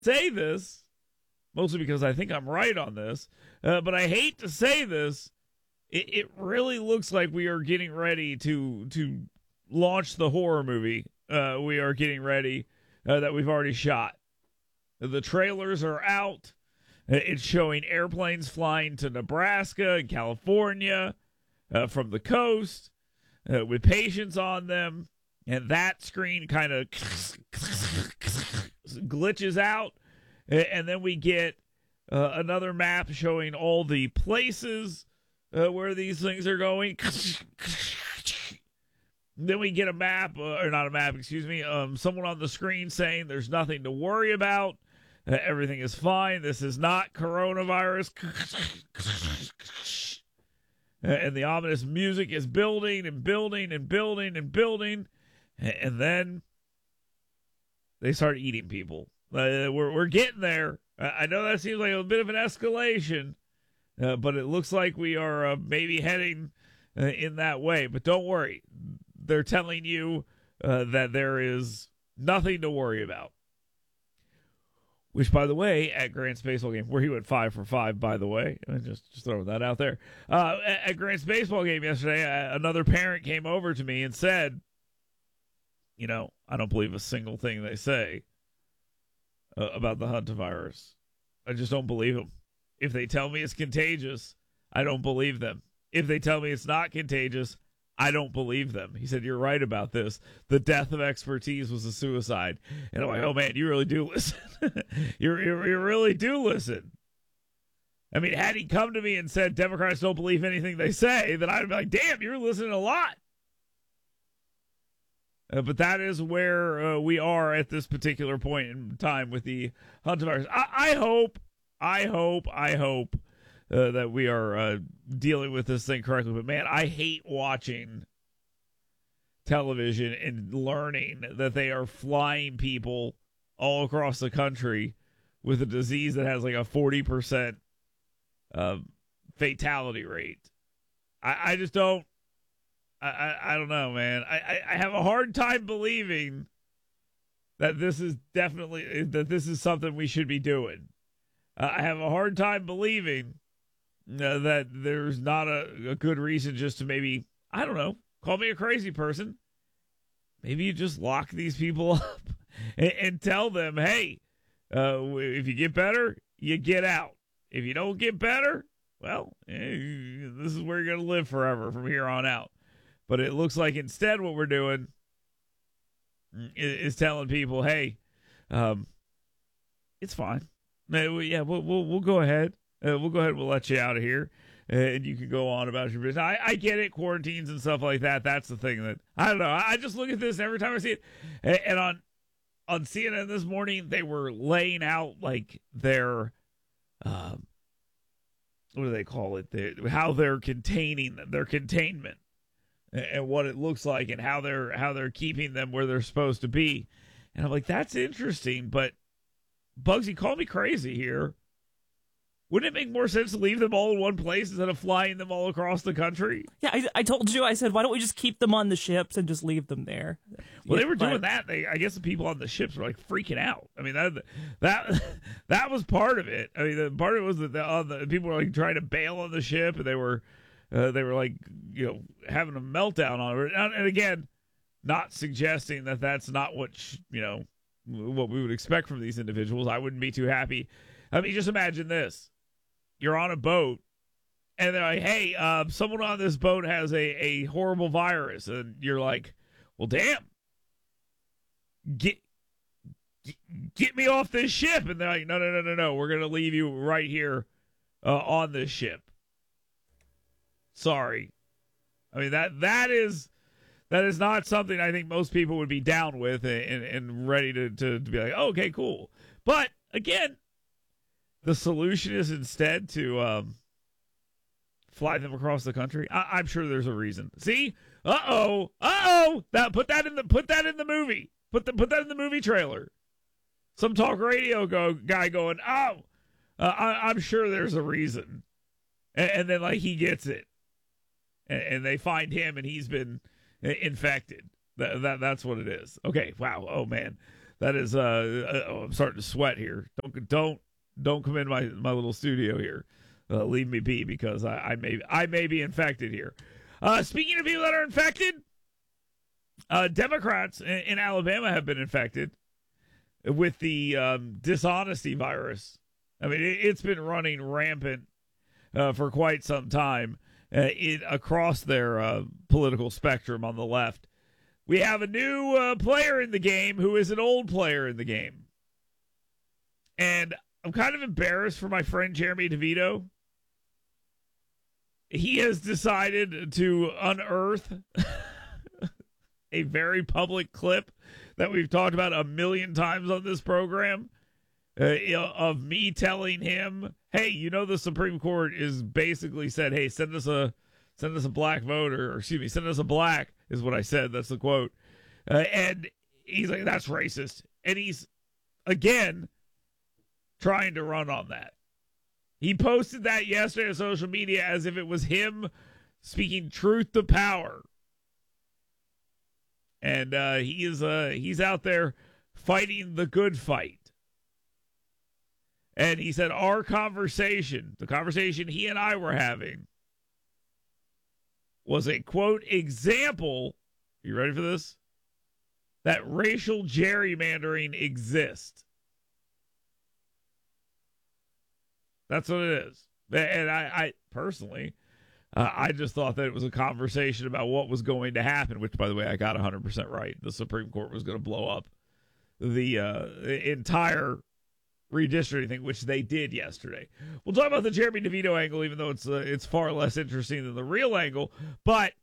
say this, mostly because I think I'm right on this, but I hate to say this. It really looks like we are getting ready to launch the horror movie. We are getting ready that we've already shot. The trailers are out. It's showing airplanes flying to Nebraska and California from the coast with patients on them. And that screen kind of glitches out. And then we get another map showing all the places where these things are going. Then we get a map, or not a map, excuse me, someone on the screen saying there's nothing to worry about. Everything is fine. This is not coronavirus. And the ominous music is building and building and building and building. And then they start eating people. We're getting there. I know that seems like a bit of an escalation, but it looks like we are maybe heading in that way. But don't worry. They're telling you that there is nothing to worry about. Which, by the way, at Grant's baseball game, where he went 5 for 5, by the way, just throwing that out there. At Grant's baseball game yesterday, another parent came over to me and said, you know, I don't believe a single thing they say about the hantavirus. I just don't believe them. If they tell me it's contagious, I don't believe them. If they tell me it's not contagious, I don't believe them. He said, you're right about this. The death of expertise was a suicide. And I'm like, oh, man, you really do listen. you really do listen. I mean, had he come to me and said Democrats don't believe anything they say, then I'd be like, damn, you're listening a lot. But that is where we are at this particular point in time with the hantavirus. I hope that we are dealing with this thing correctly. But, man, I hate watching television and learning that they are flying people all across the country with a disease that has like a 40% fatality rate. I just don't. I don't know, man. I have a hard time believing that this is something we should be doing. I have a hard time believing that there's not a good reason just to maybe, I don't know, call me a crazy person. Maybe you just lock these people up and tell them, hey, if you get better, you get out. If you don't get better, well, this is where you're going to live forever from here on out. But it looks like instead what we're doing is telling people, hey, it's fine. Yeah, we'll go ahead. We'll go ahead and we'll let you out of here. And you can go on about your business. I get it, quarantines and stuff like that. That's the thing that, I don't know. I just look at this every time I see it. And on CNN this morning, they were laying out like their, what do they call it? How they're containing their containment. And what it looks like, and how they're keeping them where they're supposed to be. And I'm like, that's interesting, but Bugsy, call me crazy here. Wouldn't it make more sense to leave them all in one place instead of flying them all across the country? Yeah, I told you, I said, why don't we just keep them on the ships and just leave them there? Well, they were doing that. I guess the people on the ships were like freaking out. I mean, that was part of it. I mean, the part of it was that the people were like trying to bail on the ship, and they were like, you know, having a meltdown on it. And again, not suggesting that that's not what what we would expect from these individuals. I wouldn't be too happy. I mean, just imagine this. You're on a boat, and they're like, hey, someone on this boat has a horrible virus. And you're like, well, damn. Get me off this ship. And they're like, no. We're going to leave you right here on this ship. Sorry. I mean, that is not something I think most people would be down with and ready to be like, oh, okay, cool. But, again, the solution is instead to fly them across the country. I'm sure there's a reason. See? Uh-oh. Put that in the movie. Put that in the movie trailer. Some talk radio guy going, I'm sure there's a reason. And then, like, he gets it. And they find him, and he's been infected. That's what it is. Okay, wow. Oh, man. That is, I'm starting to sweat here. Don't come in my little studio here. Leave me be, because I may be infected here. Speaking of people that are infected, Democrats in Alabama have been infected with the dishonesty virus. I mean, it's been running rampant for quite some time across their political spectrum on the left. We have a new player in the game who is an old player in the game. And I'm kind of embarrassed for my friend Jeremy DeVito. He has decided to unearth a very public clip that we've talked about a million times on this program of me telling him, hey, you know, the Supreme Court is basically said, hey, send us a black voter, or excuse me, send us a black, is what I said. That's the quote. And he's like, that's racist. And he's, again, trying to run on that. He posted that yesterday on social media as if it was him speaking truth to power. And he's out there fighting the good fight. And he said our conversation, the conversation he and I were having, was a, quote, example, you ready for this? That racial gerrymandering exists. That's what it is. And I personally, I just thought that it was a conversation about what was going to happen, which, by the way, I got 100% right. The Supreme Court was going to blow up the entire redistricting thing, which they did yesterday. We'll talk about the Jeremy DeVito angle, even though it's far less interesting than the real angle, but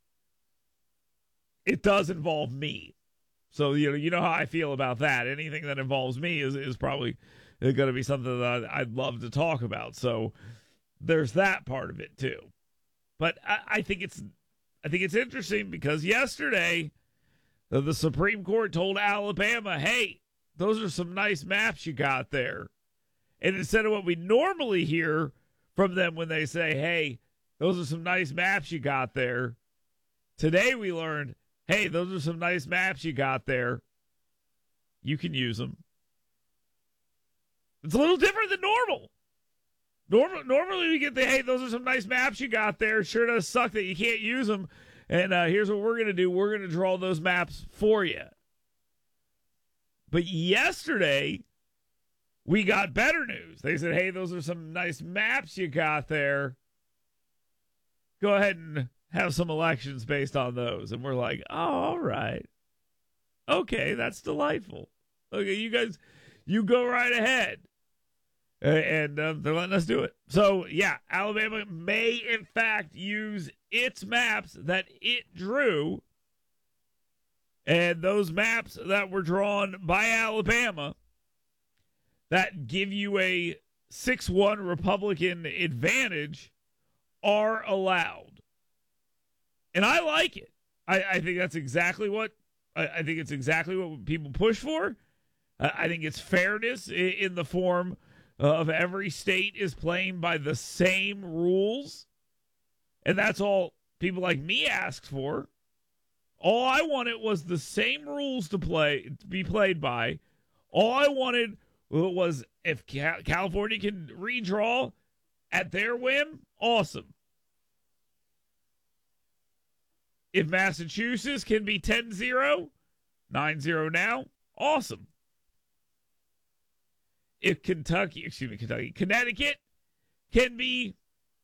it does involve me. So, you know how I feel about that. Anything that involves me is probably going to be something that I'd love to talk about. So there's that part of it too. But I think it's interesting because yesterday the Supreme Court told Alabama, hey, those are some nice maps you got there. And instead of what we normally hear from them when they say, hey, those are some nice maps you got there, today we learned, hey, those are some nice maps you got there. You can use them. It's a little different than normal. Normally we get the, hey, those are some nice maps you got there. It sure does suck that you can't use them. And here's what we're going to do. We're going to draw those maps for you. But yesterday, we got better news. They said, hey, those are some nice maps you got there. Go ahead and have some elections based on those. And we're like, oh, all right. Okay, that's delightful. Okay, you guys, you go right ahead. And they're letting us do it. So, yeah, Alabama may, in fact, use its maps that it drew. And those maps that were drawn by Alabama that give you a 6-1 Republican advantage are allowed. And I like it. I think that's exactly what I think it's exactly what people push for. I think it's fairness in the form of every state is playing by the same rules. And that's all people like me asked for. All I wanted was the same rules to be played by. All I wanted was if California can redraw at their whim, awesome. If Massachusetts can be 10-0, 9-0 now, awesome. If Connecticut can be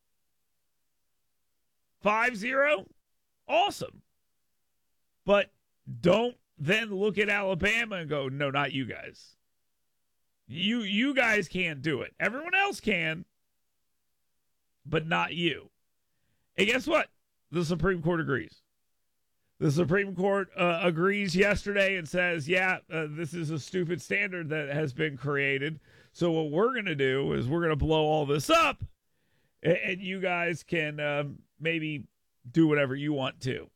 5-0, awesome. But don't then look at Alabama and go, no, not you guys. You guys can't do it. Everyone else can, but not you. And guess what? The Supreme Court agrees. The Supreme Court agrees yesterday and says, yeah, this is a stupid standard that has been created. So what we're going to do is we're going to blow all this up, and you guys can maybe do whatever you want to.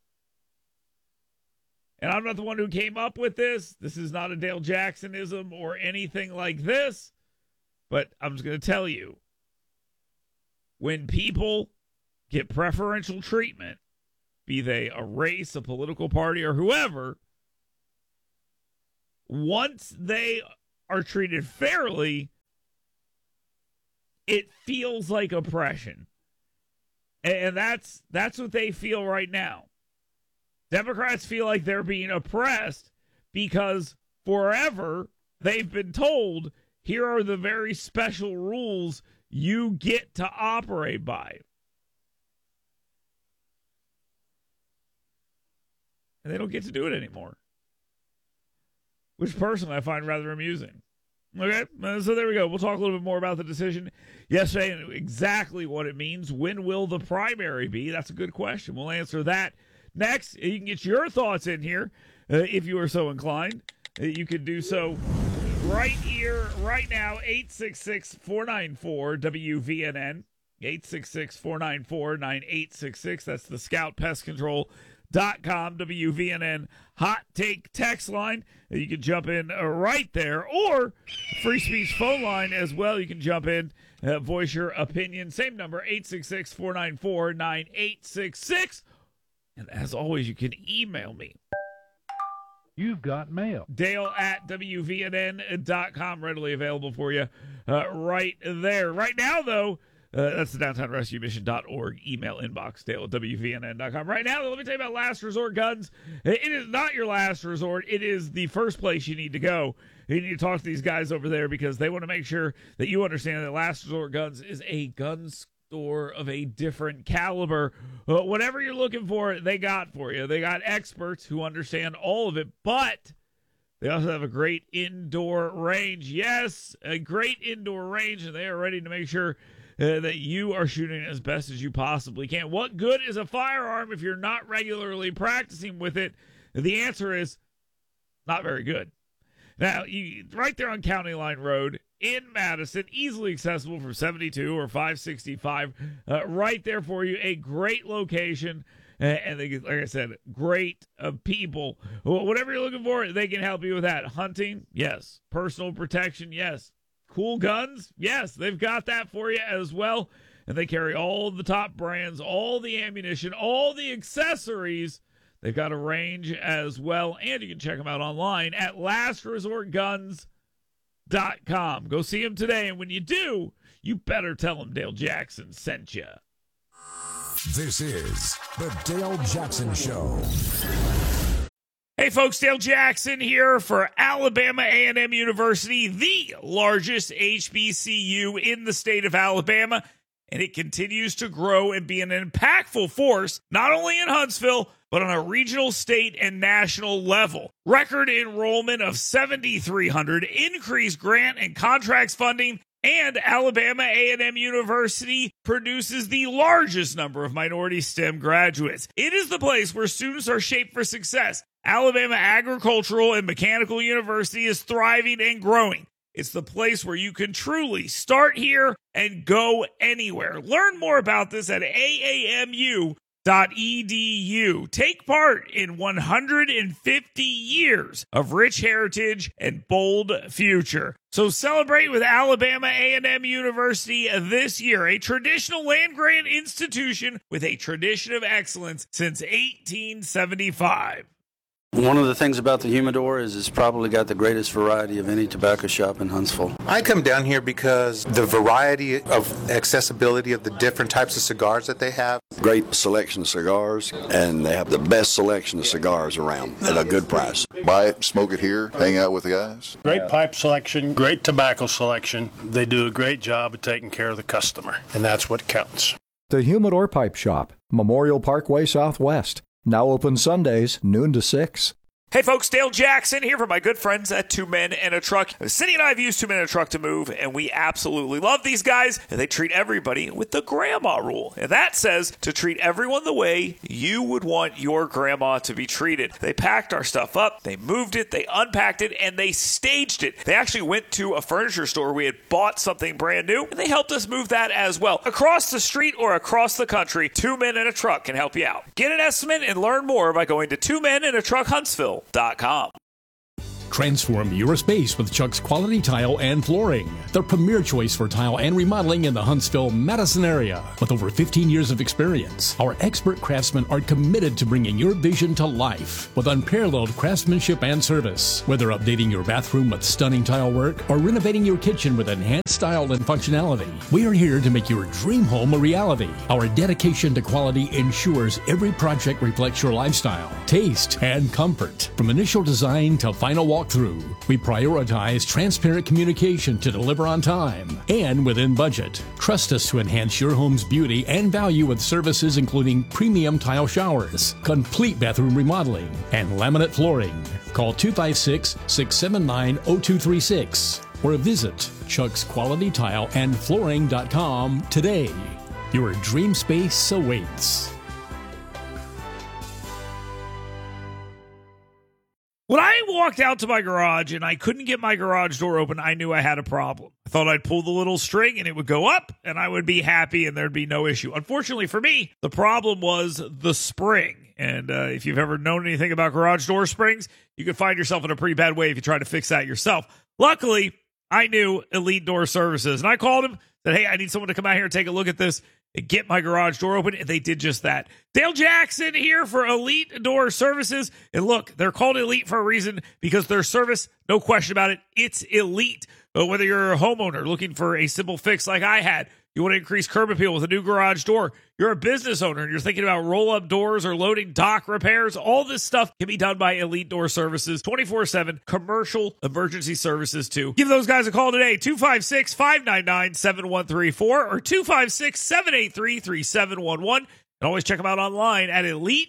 And I'm not the one who came up with this. This is not a Dale Jacksonism or anything like this. But I'm just going to tell you, when people get preferential treatment, be they a race, a political party, or whoever, once they are treated fairly, it feels like oppression. And that's what they feel right now. Democrats feel like they're being oppressed because forever they've been told, here are the very special rules you get to operate by. And they don't get to do it anymore, which personally I find rather amusing. Okay, so there we go. We'll talk a little bit more about the decision yesterday and exactly what it means. When will the primary be? That's a good question. We'll answer that next. You can get your thoughts in here if you are so inclined. You can do so right here, right now, 866-494-WVNN, 866-494-9866. That's the ScoutPestControl.com WVNN hot take text line. You can jump in right there, or free speech phone line as well. You can jump in, voice your opinion. Same number, 866-494-9866. And as always, you can email me. You've got mail. Dale at WVNN.com, readily available for you right there. Right now, though, that's the DowntownRescueMission.org email inbox, Dale at WVNN.com. Right now, let me tell you about Last Resort Guns. It is not your last resort. It is the first place you need to go. You need to talk to these guys over there because they want to make sure that you understand that Last Resort Guns is a gun store of a different caliber. Whatever you're looking for, they got for you. They got experts who understand all of it, but they also have a great indoor range. Yes, a great indoor range, and they are ready to make sure that you are shooting as best as you possibly can. What good is a firearm if you're not regularly practicing with it? The answer is not very good. Now, right there on County Line Road in Madison, easily accessible from 72 or 565, right there for you. A great location, and they, like I said, great people. Whatever you're looking for, they can help you with that. Hunting, yes. Personal protection, yes. Cool guns, yes. They've got that for you as well, and they carry all the top brands, all the ammunition, all the accessories. They've got a range as well, and you can check them out online at lastresortguns.com. Go see them today, and when you do, you better tell them Dale Jackson sent you. This is the Dale Jackson Show. Hey, folks, Dale Jackson here for Alabama A&M University, the largest HBCU in the state of Alabama, and it continues to grow and be an impactful force, not only in Huntsville, but on a regional, state, and national level. Record enrollment of 7,300, increased grant and contracts funding, and Alabama A&M University produces the largest number of minority STEM graduates. It is the place where students are shaped for success. Alabama Agricultural and Mechanical University is thriving and growing. It's the place where you can truly start here and go anywhere. Learn more about this at AAMU.edu. Take part in 150 years of rich heritage and bold future. So celebrate with Alabama A&M University this year, a traditional land-grant institution with a tradition of excellence since 1875. One of the things about the Humidor is it's probably got the greatest variety of any tobacco shop in Huntsville. I come down here because the variety of accessibility of the different types of cigars that they have. Great selection of cigars, and they have the best selection of cigars around at a good price. Buy it, smoke it here, hang out with the guys. Great pipe selection, great tobacco selection. They do a great job of taking care of the customer, and that's what counts. The Humidor Pipe Shop, Memorial Parkway Southwest. Now open Sundays, noon to 6. Hey folks, Dale Jackson here for my good friends at Two Men and a Truck. Cindy and I have used Two Men and a Truck to move, and we absolutely love these guys. And they treat everybody with the grandma rule. And that says to treat everyone the way you would want your grandma to be treated. They packed our stuff up, they moved it, they unpacked it, and they staged it. They actually went to a furniture store. We had bought something brand new, and they helped us move that as well. Across the street or across the country, Two Men and a Truck can help you out. Get an estimate and learn more by going to twomenandatruckhuntsville.com. Transform your space with Chuck's Quality Tile and Flooring, the premier choice for tile and remodeling in the Huntsville-Madison area. With over 15 years of experience, our expert craftsmen are committed to bringing your vision to life with unparalleled craftsmanship and service. Whether updating your bathroom with stunning tile work or renovating your kitchen with enhanced style and functionality, we are here to make your dream home a reality. Our dedication to quality ensures every project reflects your lifestyle, taste, and comfort. From initial design to final walkthrough, we prioritize transparent communication to deliver on time and within budget. Trust us to enhance your home's beauty and value with services including premium tile showers, complete bathroom remodeling, and laminate flooring. Call 256-679-0236 or visit chucksqualitytileandflooring.com today. Your dream space awaits. When I walked out to my garage and I couldn't get my garage door open, I knew I had a problem. I thought I'd pull the little string and it would go up and I would be happy and there'd be no issue. Unfortunately for me, the problem was the spring. And if you've ever known anything about garage door springs, you could find yourself in a pretty bad way if you try to fix that yourself. Luckily, I knew Elite Door Services, and I called him, said, hey, I need someone to come out here and take a look at this and get my garage door open, and they did just that. Dale Jackson here for Elite Door Services, and look, they're called Elite for a reason because their service, no question about it, it's elite. But whether you're a homeowner looking for a simple fix like I had, you want to increase curb appeal with a new garage door, you're a business owner and you're thinking about roll-up doors or loading dock repairs, all this stuff can be done by Elite Door Services, 24/7 commercial emergency services too. Give those guys a call today, 256-599-7134 or 256-783-3711. And always check them out online at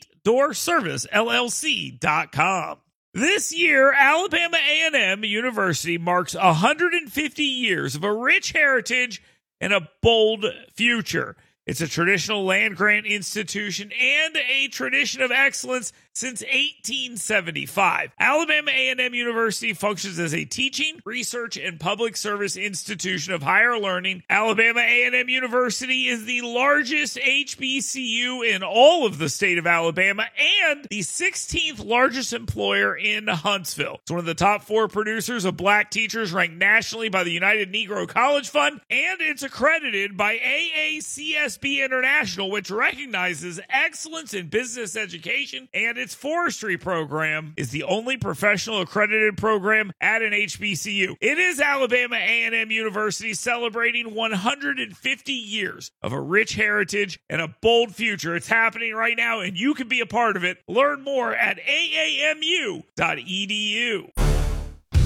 EliteDoorServiceLLC.com. This year, Alabama A&M University marks 150 years of a rich heritage and a bold future. It's a traditional land-grant institution and a tradition of excellence since 1875. Alabama A&M University functions as a teaching, research, and public service institution of higher learning. Alabama A&M University is the largest HBCU in all of the state of Alabama and the 16th largest employer in Huntsville. It's one of the top 4 producers of black teachers ranked nationally by the United Negro College Fund, and it's accredited by AACSB International, which recognizes excellence in business education, and its forestry program is the only professional accredited program at an HBCU. It is Alabama A&M University celebrating 150 years of a rich heritage and a bold future. It's happening right now, and you can be a part of it. Learn more at aamu.edu.